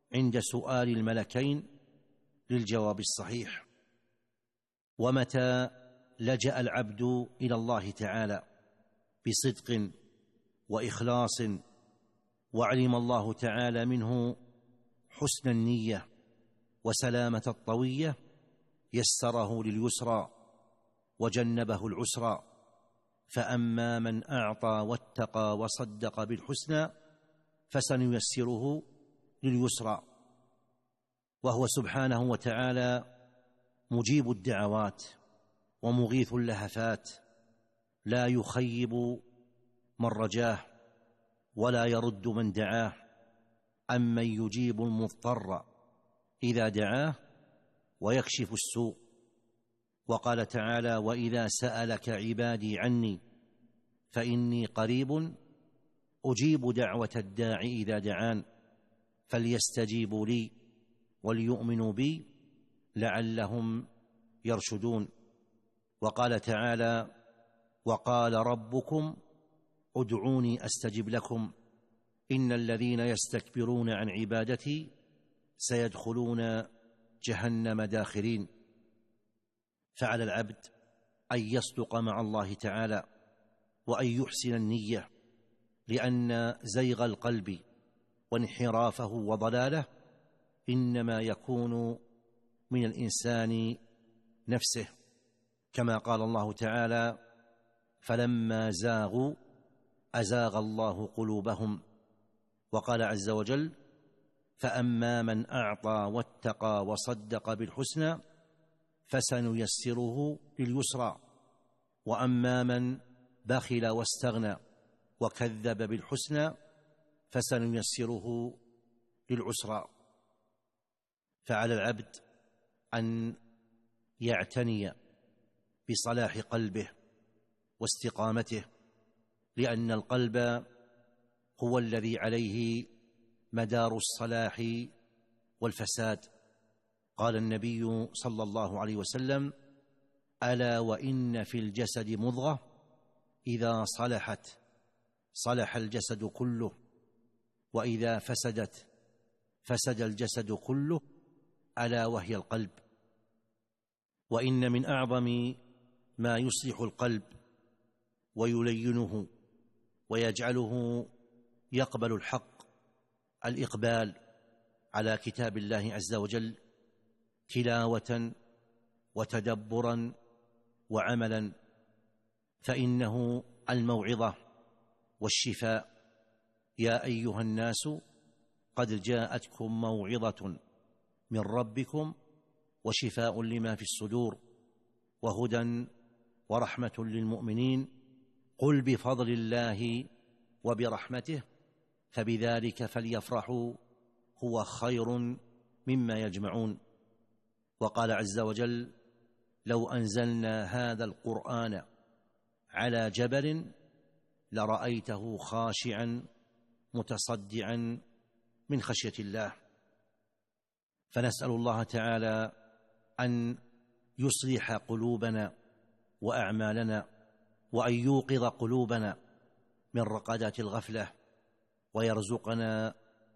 عند سؤال الملكين للجواب الصحيح. ومتى لجأ العبد إلى الله تعالى بصدق وإخلاص وعلم الله تعالى منه حسن النية وسلامة الطوية، يسره لليسرى وجنبه العسرى. فأما من أعطى واتقى وصدق بالحسنى فسنيسره لليسرى. وهو سبحانه وتعالى مجيب الدعوات ومغيث اللهفات، لا يخيب من رجاه ولا يرد من دعاه، أمن يجيب المضطر إذا دعاه ويكشف السوء. وقال تعالى: وإذا سألك عبادي عني فإني قريب أجيب دعوة الداع إذا دعان فليستجيبوا لي وليؤمنوا بي لعلهم يرشدون. وقال تعالى: وقال ربكم ادعوني أستجب لكم إن الذين يستكبرون عن عبادتي سيدخلون جهنم داخرين. فعلى العبد أن يصدق مع الله تعالى وأن يحسن النية، لأن زيغ القلب وانحرافه وضلاله إنما يكون من الإنسان نفسه، كما قال الله تعالى: فلما زاغوا أزاغ الله قلوبهم. وقال عز وجل: فأما من أعطى واتقى وصدق بالحسنى فسنيسره لليسرى، وأما من بخل واستغنى وكذب بالحسنى فسنيسره للعسرى. فعلى العبد أن يعتني بصلاح قلبه واستقامته، لأن القلب هو الذي عليه مدار الصلاح والفساد. قال النبي صلى الله عليه وسلم: ألا وإن في الجسد مضغة إذا صلحت صلح الجسد كله، وإذا فسدت فسد الجسد كله، ألا وهي القلب. وإن من أعظم ما يصلح القلب ويلينه ويجعله يقبل الحق الإقبال على كتاب الله عز وجل تلاوة وتدبرا وعملا، فإنه الموعظة والشفاء. يا أيها الناس قد جاءتكم موعظة من ربكم وشفاء لما في الصدور وهدى ورحمة للمؤمنين. قل بفضل الله وبرحمته فبذلك فليفرحوا هو خير مما يجمعون. وقال عز وجل: لو أنزلنا هذا القرآن على جبل لرأيته خاشعا متصدعا من خشية الله. فنسأل الله تعالى أن يصلح قلوبنا وأعمالنا، وأن يوقظ قلوبنا من رقدات الغفلة، ويرزقنا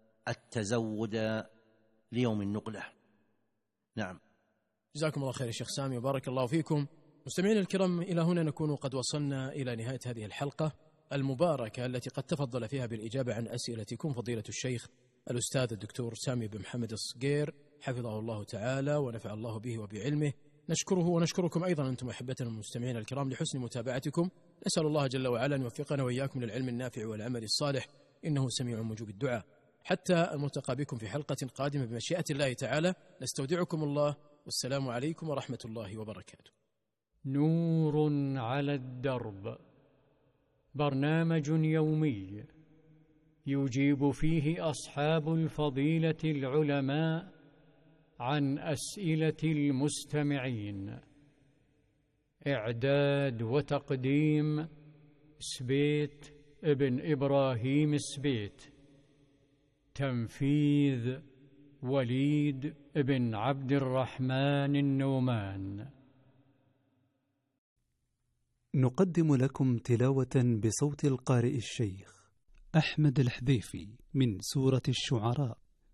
التزود ليوم النقلة. نعم. جزاكم الله خير يا شيخ سامي وبارك الله فيكم. مستمعين الكرام، إلى هنا نكون قد وصلنا إلى نهاية هذه الحلقة المباركة التي قد تفضل فيها بالإجابة عن أسئلتكم فضيلة الشيخ الأستاذ الدكتور سامي بن محمد الصقير حفظه الله تعالى ونفع الله به وبعلمه. نشكره ونشكركم أيضا أنتم أحبتنا المستمعين الكرام لحسن متابعتكم. نسأل الله جل وعلا أن يوفقنا وإياكم للعلم النافع والعمل الصالح، إنه سميع مجيب الدعاء. حتى الملتقى بكم في حلقة قادمة بمشيئة الله تعالى، نستودعكم الله، والسلام عليكم ورحمة الله وبركاته. نور على الدرب، برنامج يومي يجيب فيه أصحاب الفضيلة العلماء عن أسئلة المستمعين. إعداد وتقديم سبيت ابن إبراهيم السبيت. تنفيذ وليد ابن عبد الرحمن النومان. نقدم لكم تلاوة بصوت القارئ الشيخ أحمد الحذيفي من سورة الشعراء.